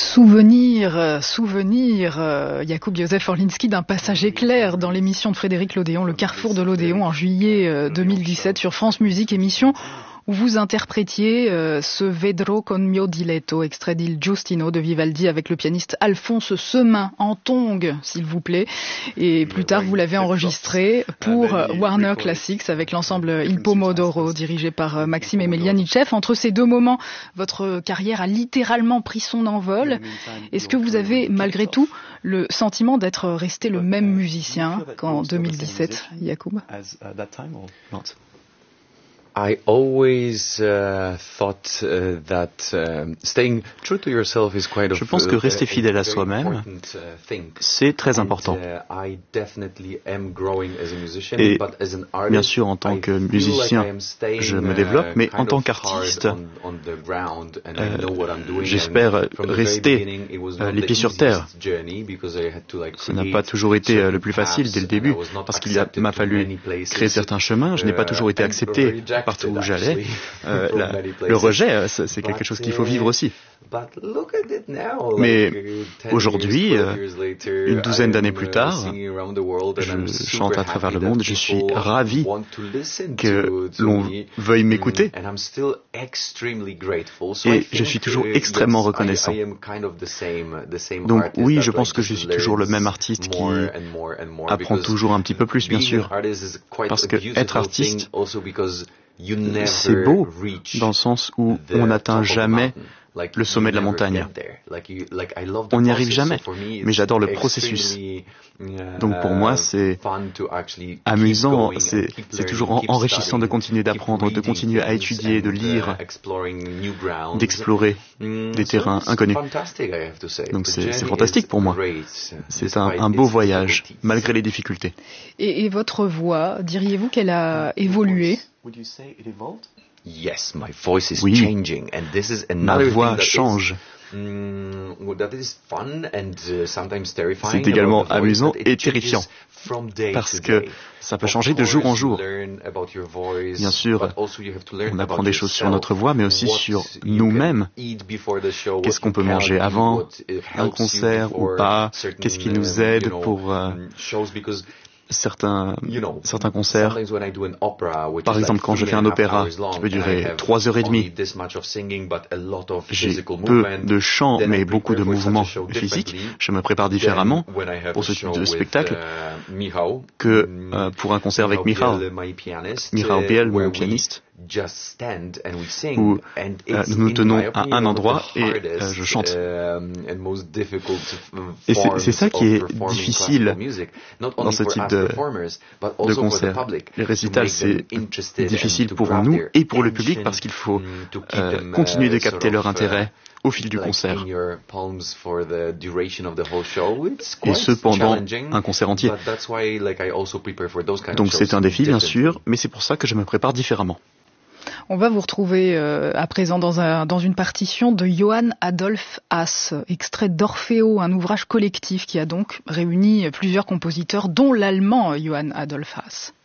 Souvenir, Jakub Józef Orliński, d'un passage éclair dans l'émission de Frédéric Lodéon, Le Carrefour de l'Odéon, en juillet 2017 sur France Musique, émission où vous interprétiez ce Vedrò con mio diletto, extrait d'Il Giustino de Vivaldi avec le pianiste Alphonse Semin en tongue, s'il vous plaît. Et plus tard, vous l'avez enregistré pour Warner Classics avec l'ensemble Il Pomodoro, dirigé par Maxime Emelianitchev. Entre ces deux moments, votre carrière a littéralement pris son envol. Est-ce que vous avez, malgré tout, le sentiment d'être resté le même musicien qu'en 2017, Jakub? I always thought that staying true to yourself is quite. Je pense que rester fidèle à soi-même, c'est très important. Et bien sûr, en tant que musicien, je me développe, mais en tant qu'artiste, j'espère rester les pieds sur terre. Ça n'a pas toujours été le plus facile dès le début, parce qu'il m'a fallu créer certains chemins. Je n'ai pas toujours été accepté partout où j'allais. Le rejet, c'est quelque chose qu'il faut vivre aussi. Mais aujourd'hui, une douzaine d'années plus tard, je chante à travers le monde. Je suis ravi que l'on veuille m'écouter. Et je suis toujours extrêmement reconnaissant. Donc oui, je pense que je suis toujours le même artiste qui apprend toujours un petit peu plus, bien sûr. Parce que être artiste, c'est beau dans le sens où on n'atteint jamais le sommet de la montagne. On n'y arrive jamais, mais j'adore le processus. Donc pour moi, c'est amusant, c'est toujours enrichissant de continuer d'apprendre, de continuer à étudier, de lire, d'explorer des terrains inconnus. Donc c'est fantastique pour moi. C'est un beau voyage, malgré les difficultés. Et votre voix, diriez-vous qu'elle a évolué? Yes, my voice is oui, changing, and this is ma voix change. C'est également amusant et terrifiant, parce que ça peut changer de jour en jour. Bien sûr, on apprend des choses sur notre voix, mais aussi sur nous-mêmes. Qu'est-ce qu'on peut manger avant un concert ou pas? Qu'est-ce qui nous aide pour certains concerts. Par exemple, quand je fais un opéra qui peut durer 3h30, j'ai peu de chant, mais beaucoup de mouvements physiques. Je me prépare différemment pour ce type de spectacle que pour un concert avec Michał Biel, mon pianiste, où nous nous tenons à un endroit et je chante. Et c'est ça qui est difficile dans ce type de concert. Les récitals, c'est difficile pour nous et pour le public parce qu'il faut continuer de capter leur intérêt au fil du concert. Et ce, pendant un concert entier. Donc c'est un défi, bien sûr, mais c'est pour ça que je me prépare différemment. On va vous retrouver à présent dans une partition de Johann Adolph Haas, extrait d'Orfeo, un ouvrage collectif qui a donc réuni plusieurs compositeurs, dont l'allemand Johann Adolph Haas.